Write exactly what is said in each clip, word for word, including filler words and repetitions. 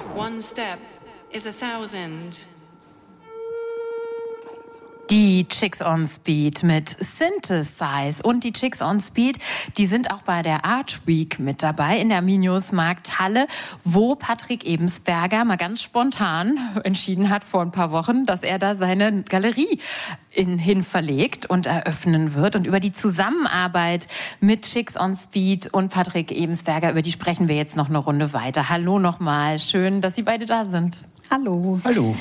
One step is a thousand. Die Chicks on Speed mit Synthesize. Und die Chicks on Speed, die sind auch bei der Art Week mit dabei in der Arminius-Markthalle, wo Patrick Ebensberger mal ganz spontan entschieden hat vor ein paar Wochen, dass er da seine Galerie in, hin verlegt und eröffnen wird. Und über die Zusammenarbeit mit Chicks on Speed und Patrick Ebensberger, über die sprechen wir jetzt noch eine Runde weiter. Hallo nochmal, schön, dass Sie beide da sind. Hallo. Hallo.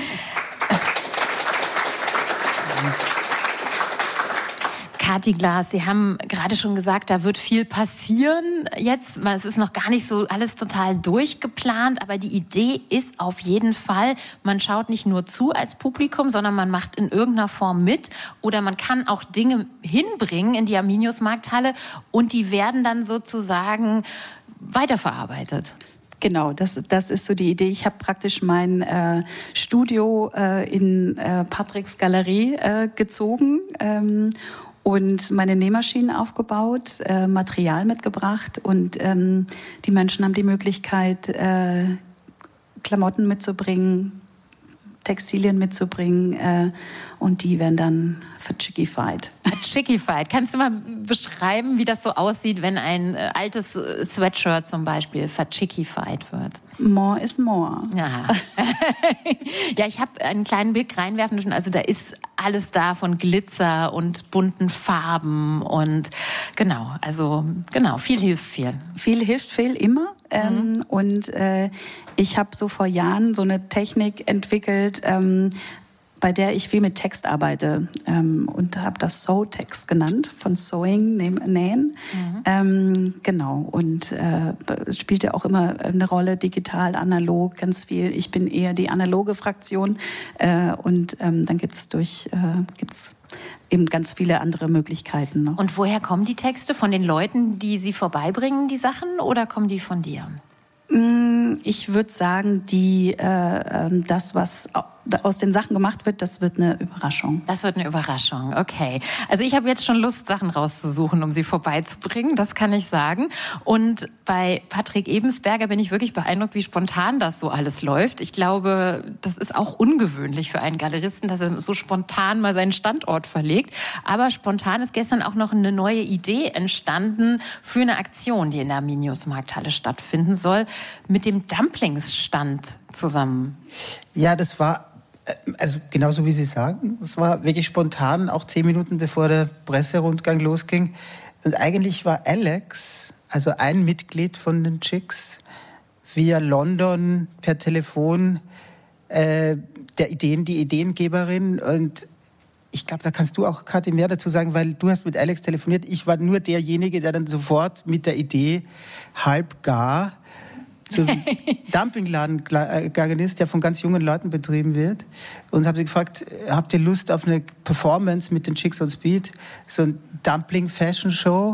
Kathi Glas, Sie haben gerade schon gesagt, da wird viel passieren jetzt. Es ist noch gar nicht so alles total durchgeplant, aber die Idee ist auf jeden Fall, man schaut nicht nur zu als Publikum, sondern man macht in irgendeiner Form mit oder man kann auch Dinge hinbringen in die Arminius-Markthalle und die werden dann sozusagen weiterverarbeitet. Genau, das, das ist so die Idee. Ich habe praktisch mein äh, Studio äh, in äh, Patricks Galerie äh, gezogen ähm, und meine Nähmaschinen aufgebaut, äh, Material mitgebracht und ähm, die Menschen haben die Möglichkeit, äh, Klamotten mitzubringen, Textilien mitzubringen äh, und die werden dann verchickified. Verchickified. Kannst du mal beschreiben, wie das so aussieht, wenn ein äh, altes äh, Sweatshirt zum Beispiel verchickified wird? More is more. Ja, ja, ich habe einen kleinen Blick reinwerfen dürfen. Also da ist alles da von Glitzer und bunten Farben und genau, also genau, viel hilft viel. Viel hilft viel immer. Ähm, mhm. Und äh, ich habe so vor Jahren so eine Technik entwickelt, ähm, bei der ich viel mit Text arbeite ähm, und habe das Sew-Text genannt, von Sewing, Nähen. Mhm. Ähm, genau, und äh, es spielt ja auch immer eine Rolle, digital, analog, ganz viel. Ich bin eher die analoge Fraktion äh, und ähm, dann gibt es durch, äh, gibt's eben ganz viele andere Möglichkeiten noch. Und woher kommen die Texte? Von den Leuten, die sie vorbeibringen, die Sachen, oder kommen die von dir? Ich würde sagen, die, äh, das, was aus den Sachen gemacht wird, das wird eine Überraschung. Das wird eine Überraschung, okay. Also ich habe jetzt schon Lust, Sachen rauszusuchen, um sie vorbeizubringen, das kann ich sagen. Und bei Patrick Ebensberger bin ich wirklich beeindruckt, wie spontan das so alles läuft. Ich glaube, das ist auch ungewöhnlich für einen Galeristen, dass er so spontan mal seinen Standort verlegt. Aber spontan ist gestern auch noch eine neue Idee entstanden für eine Aktion, die in der Arminius-Markthalle stattfinden soll, mit dem Dumplingsstand zusammen. Ja, das war, also genauso wie Sie sagen, das war wirklich spontan, auch zehn Minuten bevor der Presserundgang losging. Und eigentlich war Alex, also ein Mitglied von den Chicks, via London per Telefon äh, der Ideen, die Ideengeberin. Und ich glaube, da kannst du auch, Kathi, mehr dazu sagen, weil du hast mit Alex telefoniert. Ich war nur derjenige, der dann sofort mit der Idee halb gar zum Dumpingladen gegangen ist, der von ganz jungen Leuten betrieben wird. Und habe sie gefragt, habt ihr Lust auf eine Performance mit den Chicks on Speed? So ein Dumpling-Fashion-Show.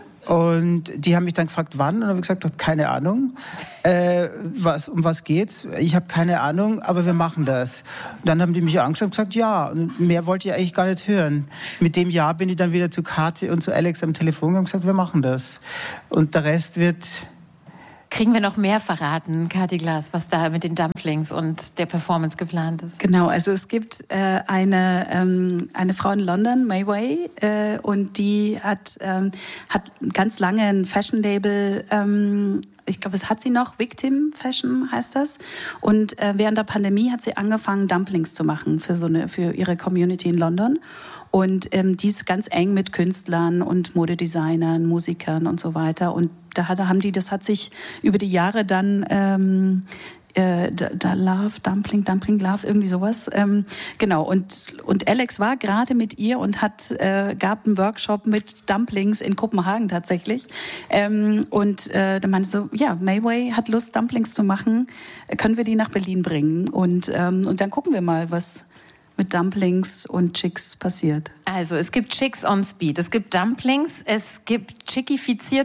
Und die haben mich dann gefragt, wann? Und dann habe ich gesagt, ich habe keine Ahnung. Äh, was, um was geht's? Ich habe keine Ahnung, aber wir machen das. Und dann haben die mich angeschaut und gesagt, ja. Und mehr wollte ich eigentlich gar nicht hören. Mit dem Ja bin ich dann wieder zu Kathi und zu Alex am Telefon und gesagt, wir machen das. Und der Rest wird... Kriegen wir noch mehr verraten, Kathi Glas, was da mit den Dumplings und der Performance geplant ist? Genau, also es gibt äh, eine, ähm, eine Frau in London, May Way, äh, und die hat, ähm, hat ganz lange ein Fashion-Label, ähm, ich glaube, es hat sie noch, Victim Fashion heißt das. Und äh, während der Pandemie hat sie angefangen, Dumplings zu machen für, so eine, für ihre Community in London. Und ähm, die ist ganz eng mit Künstlern und Modedesignern, Musikern und so weiter. Und da haben die, das hat sich über die Jahre dann ähm, äh, da, da Love, Dumpling, Dumpling Love, irgendwie sowas. Ähm, genau. Und und Alex war gerade mit ihr und hat äh, gab einen Workshop mit Dumplings in Kopenhagen tatsächlich. Ähm, und äh, da meinte so, ja, May Way hat Lust, Dumplings zu machen. Können wir die nach Berlin bringen? Und ähm, und dann gucken wir mal, was mit Dumplings und Chicks passiert. Also es gibt Chicks on Speed, es gibt Dumplings, es gibt chickifizierte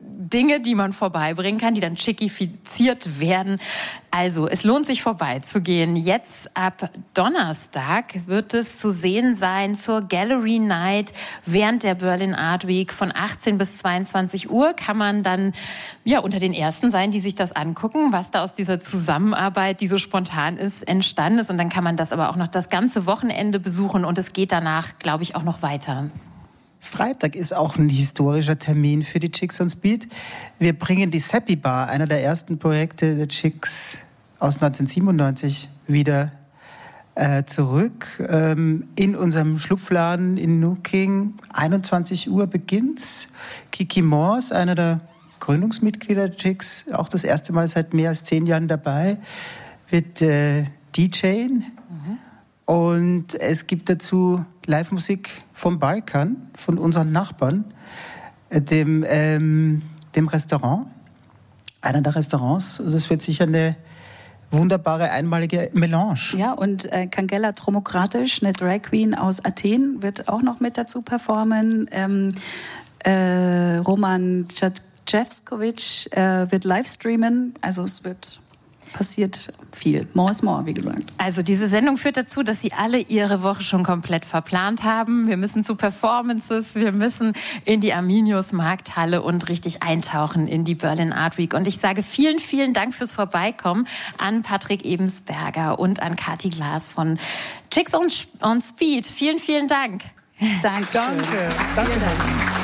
Dinge, die man vorbeibringen kann, die dann chickifiziert werden. Also, es lohnt sich vorbeizugehen. Jetzt ab Donnerstag wird es zu sehen sein zur Gallery Night während der Berlin Art Week von achtzehn bis zweiundzwanzig Uhr. Kann man dann ja unter den Ersten sein, die sich das angucken, was da aus dieser Zusammenarbeit, die so spontan ist, entstanden ist. Und dann kann man das aber auch noch das ganze Wochenende besuchen und es geht danach, glaube ich, auch noch weiter. Freitag ist auch ein historischer Termin für die Chicks on Speed. Wir bringen die Seppi Bar, einer der ersten Projekte der Chicks aus neunzehnhundertsiebenundneunzig, wieder äh, zurück. Ähm, in unserem Schlupfladen in Nuking. einundzwanzig Uhr beginnt's. Kiki Morse, einer der Gründungsmitglieder der Chicks, auch das erste Mal seit mehr als zehn Jahren dabei, wird äh, DJen. Mhm. Und es gibt dazu Live-Musik vom Balkan, von unseren Nachbarn, dem, ähm, dem Restaurant, einer der Restaurants. Das wird sicher eine wunderbare, einmalige Melange. Ja, und äh, Kangela Tromokratisch, eine Drag Queen aus Athen, wird auch noch mit dazu performen. Ähm, äh, Roman Cevskovic äh, wird livestreamen. Also es wird... passiert viel. More is more, wie gesagt. Also diese Sendung führt dazu, dass Sie alle Ihre Woche schon komplett verplant haben. Wir müssen zu Performances, wir müssen in die Arminius Markthalle und richtig eintauchen in die Berlin Art Week. Und ich sage vielen, vielen Dank fürs Vorbeikommen an Patrick Ebensberger und an Kathi Glas von Chicks on, on Speed. Vielen, vielen Dank. Danke. Danke. Danke. Vielen Dank.